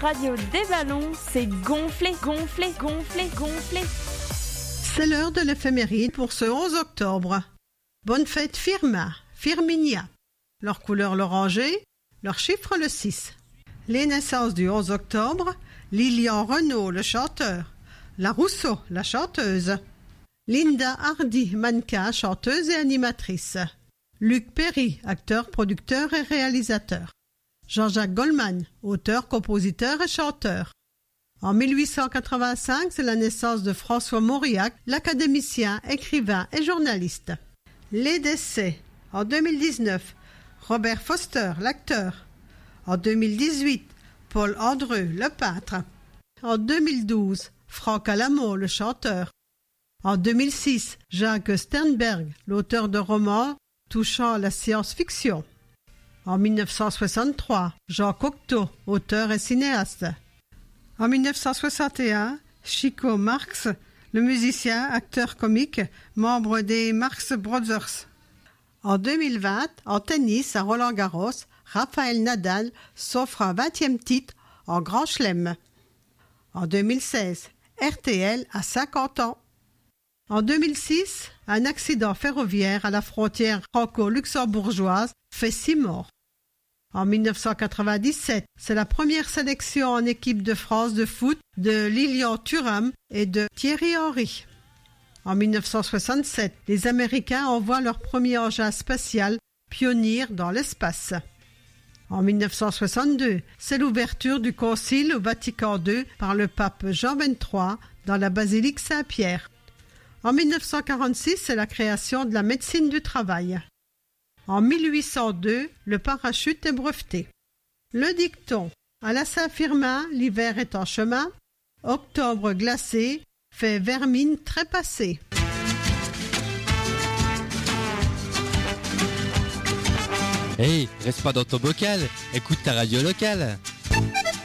radio des ballons, c'est gonflé. C'est l'heure de l'éphéméride pour ce 11 octobre. Bonne fête Firminia. Leur couleur l'oranger, leur chiffre le 6. Les naissances du 11 octobre, Lilian Renaud, le chanteur. La Rousseau, la chanteuse. Linda Hardy, mannequin, chanteuse et animatrice. Luc Perry, acteur, producteur et réalisateur. Jean-Jacques Goldman, auteur, compositeur et chanteur. En 1885, c'est la naissance de François Mauriac, l'académicien, écrivain et journaliste. Les décès. En 2019, Robert Foster, l'acteur. En 2018, Paul Andreu, le peintre. En 2012, Franck Alamo, le chanteur. En 2006, Jacques Sternberg, l'auteur de romans touchant la science-fiction. En 1963, Jean Cocteau, auteur et cinéaste. En 1961, Chico Marx, le musicien, acteur comique, membre des Marx Brothers. En 2020, en tennis à Roland-Garros, Rafael Nadal s'offre un 20e titre en Grand Chelem. En 2016, RTL a 50 ans. En 2006, un accident ferroviaire à la frontière franco-luxembourgeoise fait 6 morts. En 1997, c'est la première sélection en équipe de France de foot de Lilian Thuram et de Thierry Henry. En 1967, les Américains envoient leur premier engin spatial Pioneer dans l'espace. En 1962, c'est l'ouverture du concile au Vatican II par le pape Jean XXIII dans la basilique Saint-Pierre. En 1946, c'est la création de la médecine du travail. En 1802, le parachute est breveté. Le dicton « À la Saint-Firmin, l'hiver est en chemin. Octobre glacé, fait vermine trépassée. » Hey, reste pas dans ton bocal, écoute ta radio locale.